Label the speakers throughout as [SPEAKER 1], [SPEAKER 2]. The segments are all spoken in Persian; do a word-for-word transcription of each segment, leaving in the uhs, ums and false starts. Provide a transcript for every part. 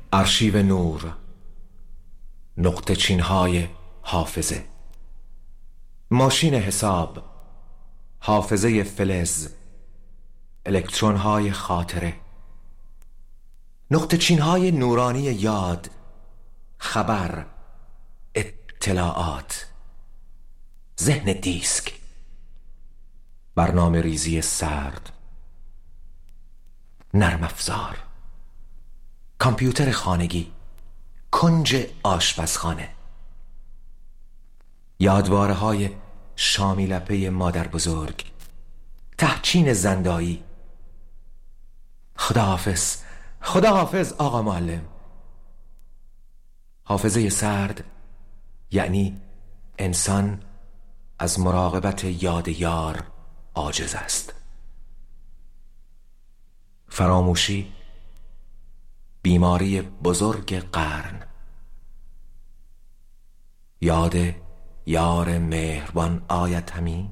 [SPEAKER 1] arşiv نور، نقطه چین‌های حافظه، ماشین حساب، حافظه فلز، الکترون‌های خاطره، نقطه چین‌های نورانی یاد، خبر، اطلاعات، ذهن دیسک، برنامه ریزی سرد، نرم افزار، کامپیوتر خانگی، کنج آشپزخانه، یادواره های شامی لپه مادر بزرگ، تهچین زندایی. خداحافظ، خداحافظ آقا معلم. حافظه سرد یعنی انسان از مراقبت یاد یار عاجز است. فراموشی بیماری بزرگ قرن. یاد یار مهربان آید همی.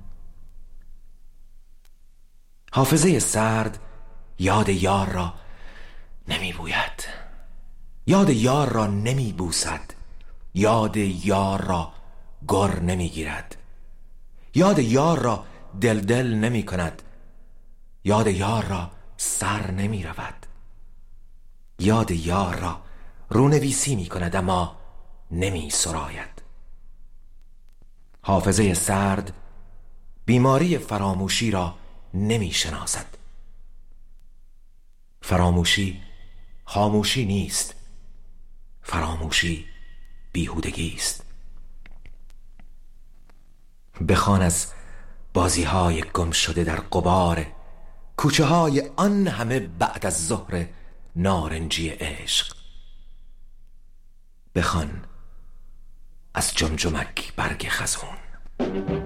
[SPEAKER 1] حافظه سرد یاد یار را نمی بوید، یاد یار را نمی بوسد، یاد یار را گر نمی گیرد، یاد یار را دل دل نمی کند، یاد یار را سر نمی رود، یاد یار را رونویسی می کند اما نمی سراید. حافظه سرد بیماری فراموشی را نمی شناسد. فراموشی خاموشی نیست، فراموشی بیهودگی است. بخوان از بازی های گم شده در غبار کوچه های آن همه بعد از ظهر نارنجی عشق. بخوان از جمجمک برگ خزون.